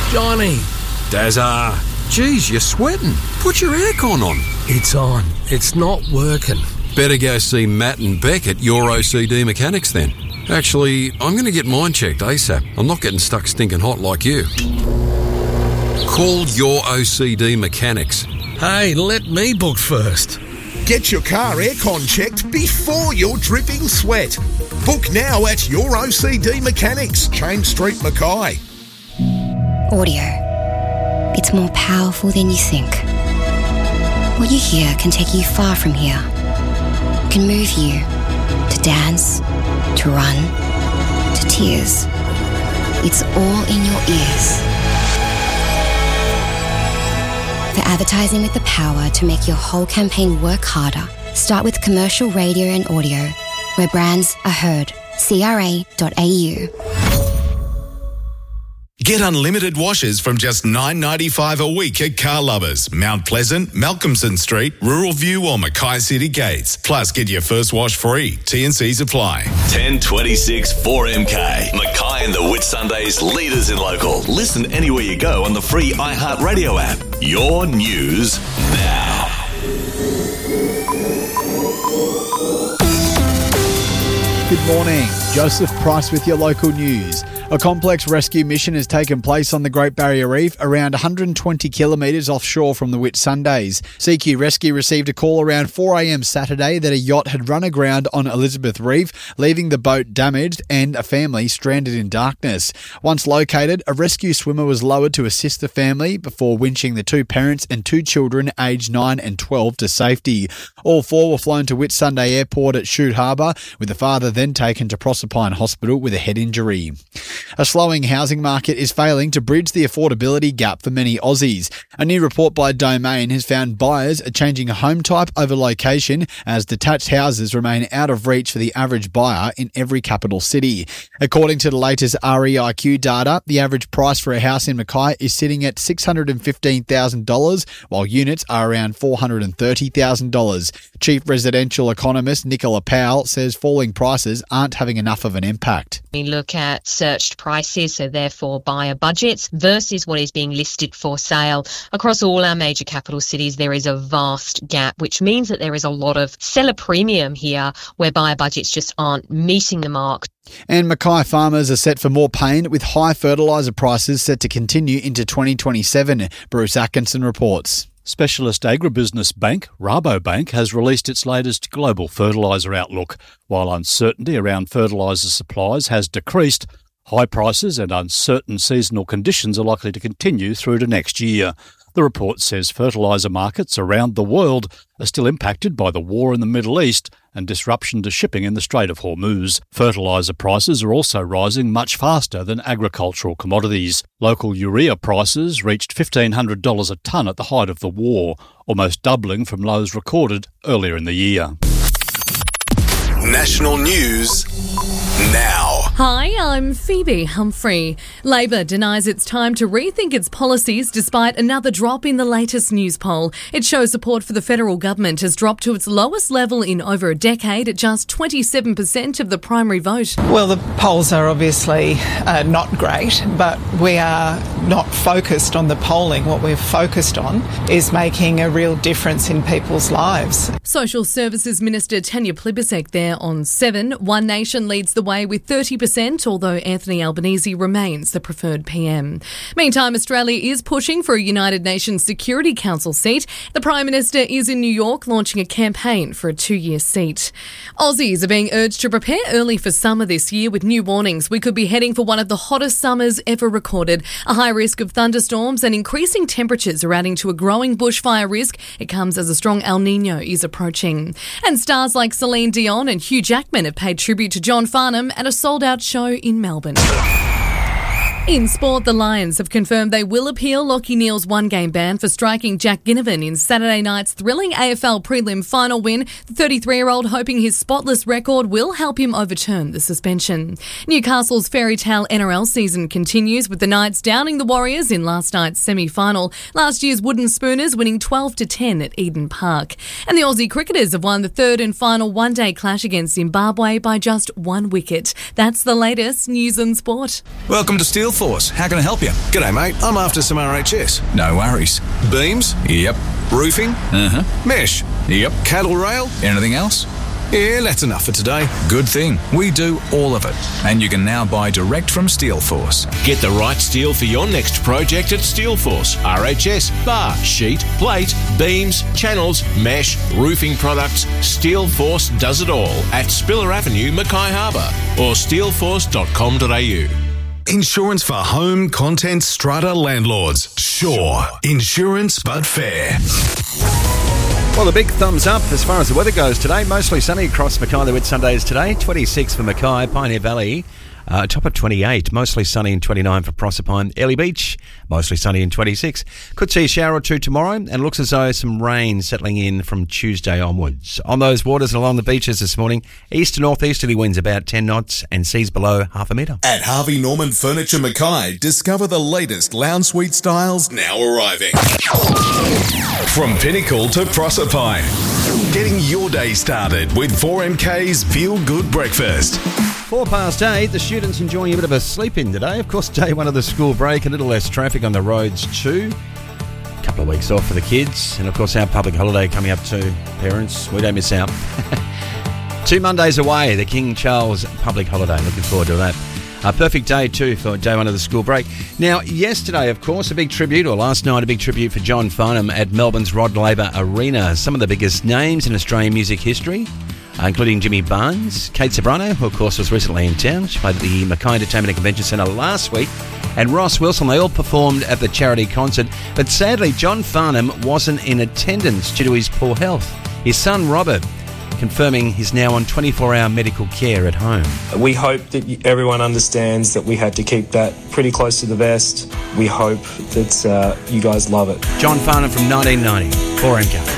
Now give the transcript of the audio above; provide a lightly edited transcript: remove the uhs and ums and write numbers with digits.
Johnny. Dazza. Geez, you're sweating. Put your aircon on. It's on. It's not working. Better go see Matt and Beck at Your OCD Mechanics then. Actually, I'm going to get mine checked ASAP. I'm not getting stuck stinking hot like you. Call Your OCD Mechanics. Hey, let me book first. Get your car aircon checked before you're dripping sweat. Book now at Your OCD Mechanics, James Street, Mackay. Audio. It's more powerful than you think. What you hear can take you far from here. It can move you to dance, to run, to tears. It's all in your ears. For advertising with the power to make your whole campaign work harder, start with commercial radio and audio, where brands are heard. CRA.au. Get unlimited washes from just $9.95 a week at Car Lovers, Mount Pleasant, Malcolmson Street, Rural View or Mackay City Gates. Plus, get your first wash free. T&Cs apply. 1026 4MK. Mackay and the Whitsundays leaders in local. Listen anywhere you go on the free iHeartRadio app. Your news now. Good morning. Joseph Price with your local news. A complex rescue mission has taken place on the Great Barrier Reef around 120 kilometres offshore from the Whitsundays. CQ Rescue received a call around 4 a.m. Saturday that a yacht had run aground on Elizabeth Reef, leaving the boat damaged and a family stranded in darkness. Once located, a rescue swimmer was lowered to assist the family before winching the two parents and two children aged 9 and 12 to safety. All four were flown to Whitsunday Airport at Shute Harbour, with the father then taken to Proserpine Hospital with a head injury. A slowing housing market is failing to bridge the affordability gap for many Aussies. A new report by Domain has found buyers are changing home type over location as detached houses remain out of reach for the average buyer in every capital city. According to the latest REIQ data, the average price for a house in Mackay is sitting at $615,000, while units are around $430,000. Chief residential economist Nicola Powell says falling prices aren't having enough of an impact. We look at searched prices, so therefore buyer budgets, versus what is being listed for sale. Across all our major capital cities, there is a vast gap, which means that there is a lot of seller premium here where buyer budgets just aren't meeting the mark. And Mackay farmers are set for more pain with high fertiliser prices set to continue into 2027, Bruce Atkinson reports. Specialist agribusiness bank Rabobank has released its latest global fertiliser outlook. While uncertainty around fertiliser supplies has decreased, high prices and uncertain seasonal conditions are likely to continue through to next year. The report says fertiliser markets around the world are still impacted by the war in the Middle East and disruption to shipping in the Strait of Hormuz. Fertiliser prices are also rising much faster than agricultural commodities. Local urea prices reached $1,500 a tonne at the height of the war, almost doubling from lows recorded earlier in the year. National news now. Hi, I'm Phoebe Humphrey. Labor denies it's time to rethink its policies despite another drop in the latest news poll. It shows support for the federal government has dropped to its lowest level in over a decade at just 27% of the primary vote. Well, the polls are obviously not great, but we are not focused on the polling. What we're focused on is making a real difference in people's lives. Social Services Minister Tanya Plibersek there on 7. One Nation leads the way with 30%, although Anthony Albanese remains the preferred PM. Meantime, Australia is pushing for a United Nations Security Council seat. The Prime Minister is in New York launching a campaign for a 2-year seat. Aussies are being urged to prepare early for summer this year with new warnings. We could be heading for one of the hottest summers ever recorded. A high risk of thunderstorms and increasing temperatures are adding to a growing bushfire risk. It comes as a strong El Nino is approaching. And stars like Celine Dion and Hugh Jackman have paid tribute to John Farnham at a sold-out show in Melbourne. In sport, the Lions have confirmed they will appeal Lachie Neale's one-game ban for striking Jack Ginnivan in Saturday night's thrilling AFL prelim final win. The 33-year-old hoping his spotless record will help him overturn the suspension. Newcastle's fairy tale NRL season continues with the Knights downing the Warriors in last night's semi-final. Last year's Wooden Spooners winning 12-10 at Eden Park. And the Aussie cricketers have won the third and final one-day clash against Zimbabwe by just 1 wicket. That's the latest news and sport. Welcome to Steel Force. How can I help you? G'day, mate. I'm after some RHS. No worries. Beams? Yep. Roofing? Mesh? Yep. Cattle rail? Anything else? Yeah, that's enough for today. Good thing. We do all of it. And you can now buy direct from Steelforce. Get the right steel for your next project at Steelforce. RHS, bar, sheet, plate, beams, channels, mesh, roofing products. Steelforce does it all at Spiller Avenue, Mackay Harbour or steelforce.com.au. Insurance for home, content, strata landlords. Sure. Insurance but fair. Well, a big thumbs up as far as the weather goes today. Mostly sunny across Mackay. The Whitsundays today. 26 for Mackay, Pioneer Valley. Top of 28. Mostly sunny and 29 for Proserpine. Early Beach. Mostly sunny and 26. Could see a shower or two tomorrow, and it looks as though some rain settling in from Tuesday onwards. On those waters along the beaches this morning, east to northeasterly winds about 10 knots and seas below half a metre. At Harvey Norman Furniture Mackay, discover the latest lounge suite styles now arriving. From Pinnacle to Proserpine, getting your day started with 4MK's Feel Good Breakfast. 8:04, the students enjoying a bit of a sleep in today. Of course, day one of the school break, a little less traffic on the roads too. A couple of weeks off for the kids, and of course our public holiday coming up too. Parents, we don't miss out. 2 Mondays away, the King Charles public holiday. Looking forward to that. A perfect day too for day one of the school break. Now, yesterday, of course, last night, a big tribute for John Farnham at Melbourne's Rod Laver Arena. Some of the biggest names in Australian music history, including Jimmy Barnes, Kate Ceberano, who of course was recently in town. She played at the Mackay Entertainment and Convention Centre last week, and Ross Wilson. They all performed at the charity concert, but sadly John Farnham wasn't in attendance due to his poor health. His son Robert confirming he's now on 24-hour medical care at home. We hope that everyone understands that we had to keep that pretty close to the vest. We hope that you guys love it. John Farnham from 1990, 4MK.